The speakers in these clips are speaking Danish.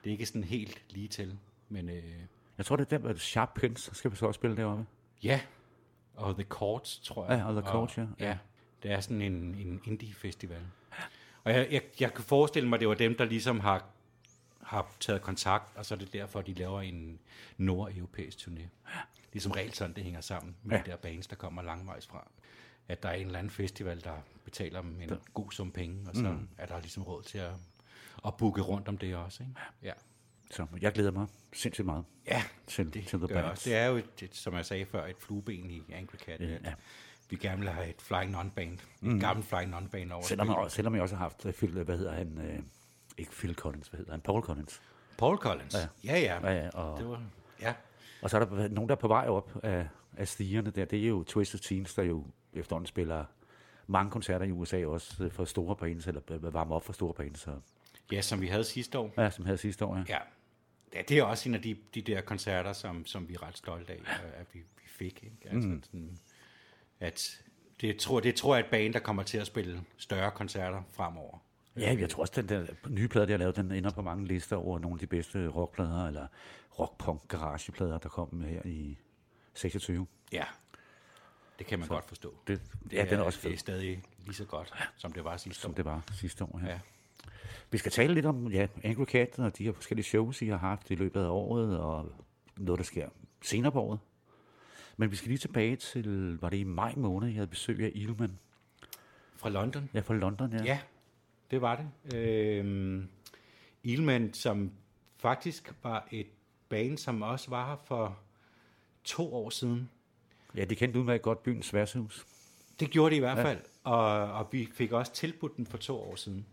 Det er ikke sådan helt lige til, men Jeg tror, det er der, Sharp Prince skal vi så også spille deroppe. ja, og The Chords, tror jeg. Ja, og The Chords, ja. Ja, det er sådan en indie-festival. Og jeg kan forestille mig, det var dem, der ligesom har taget kontakt, og så er det derfor, de laver en nordeuropæisk turné. Det er som regel sådan, det hænger sammen med de der bands, der kommer langvejs fra. At der er en eller anden festival, der betaler dem en god sum penge, og så er der ligesom råd til at booke rundt om det også. Ikke? Ja. Så jeg glæder mig sindssygt meget til The gør Bands. også. Det er jo, som jeg sagde før, et flueben i Angry Cat. Ja. Vi gerne vil have et Flying Non-band. Et gammelt Flying Non-band over. Selvom jeg også har haft hvad hedder han? Ikke Phil Collins, hvad hedder han? Paul Collins. Paul Collins? Ja. Og, Det var, ja. og så er der nogen, der er på vej op af stigerne der. Det er jo Twisted Teens, der jo efterhånden spiller mange koncerter i USA også for store bands, eller varmer op for store bands. Så. Ja, som vi havde sidste år. Ja, som vi havde sidste år, ja. Ja, det er også en af de der koncerter, som vi er ret stolte af, at vi fik. Ikke? Altså, sådan, at det tror jeg er et band, der kommer til at spille større koncerter fremover. Ja, jeg tror også, den der nye plade, de har lavet, den ender på mange lister over nogle af de bedste rockplader, eller rock-punk-garageplader, der kom her i 26. Ja, det kan man godt forstå. Den er også fed. Det er stadig lige så godt, som det var sidste år. Som det var sidste år, Ja. Vi skal tale lidt om Angry Cat og de her forskellige shows, I har haft i løbet af året, og noget, der sker senere på året. Men vi skal lige tilbage til, var det i maj måned, jeg havde besøg af Ilman? Fra London? Ja, fra London, ja. Ja, det var det. Ilman, som faktisk var et band, som også var her for 2 år siden. Ja, de kendte udmærket godt byens værtshus. Det gjorde de i hvert fald, og vi fik også tilbudt den for 2 år siden.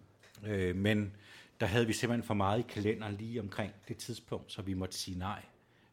Men der havde vi simpelthen for meget i kalenderen lige omkring det tidspunkt, så vi måtte sige nej.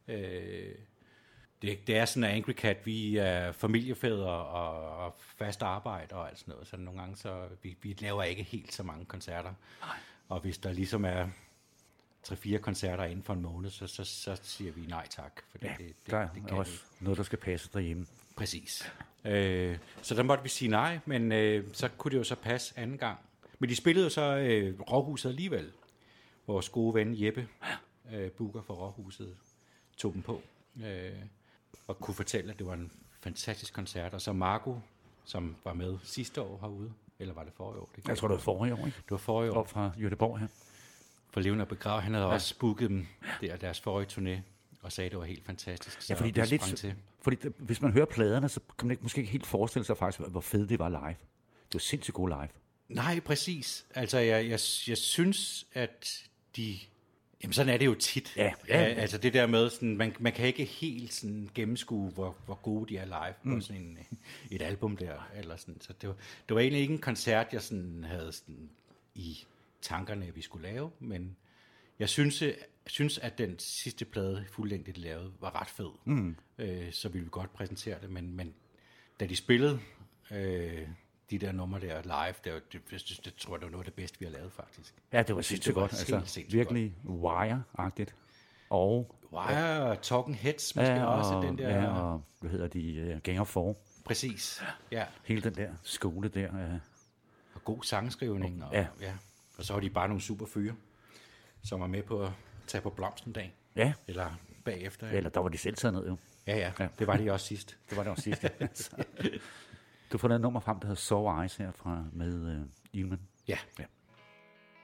Det er sådan, at Angry Cat, vi er familiefædre og fast arbejde og alt sådan noget, så nogle gange så vi laver ikke helt så mange koncerter. Og hvis der ligesom er 3-4 koncerter inden for en måned, så siger vi nej tak. For Ja, der er også noget, der skal passe derhjemme. Præcis. Så der måtte vi sige nej, men så kunne det jo så passe anden gang. Men de spillede jo så Råhuset alligevel. Vores gode ven Jeppe, booker for Råhuset, tog dem på. Og kunne fortælle, at det var en fantastisk koncert. Og så Marco, som var med sidste år herude, eller var det forrige år? Jeg tror, det var forrige år, ikke? Det var forrige år. Op fra Göteborg her. For Levende og Begravet. Han havde også booket dem deres forrige turné, og sagde, at det var helt fantastisk. Ja, fordi det er lidt, fordi hvis man hører pladerne, så kan man måske ikke helt forestille sig faktisk, hvor fedt det var live. Det var sindssygt god live. Nej, præcis. Altså, jeg synes, at de... Jamen, sådan er det jo tit. Ja. Altså, det der med, sådan, man kan ikke helt sådan gennemskue, hvor gode de er live på sådan et album der. Eller sådan. Så det var egentlig ikke en koncert, jeg sådan havde sådan i tankerne, vi skulle lave, men jeg synes, at den sidste plade, fuldlængde, de lavede, var ret fed. Så ville vi godt præsentere det, men da de spillede de der numre der live, det tror jeg, det var noget af det bedste, vi har lavet, faktisk. Ja, det var sindssygt godt. Altså, virkelig Wire-agtigt. Og Wire, Talking Heads, måske også den der... Ja, og hvad hedder de? Gang of Four. Præcis, ja. Hele den der skole der. Og god sangskrivning. Og, ja. Og så var de bare nogle super fyre, som var med på at tage på Blomstendag. Ja. Eller bagefter. Eller der var de selv taget ned, jo. Ja. Det var de også sidst. Du får et nummer frem, der hedder Sore Eyes her med Ilman. Ja.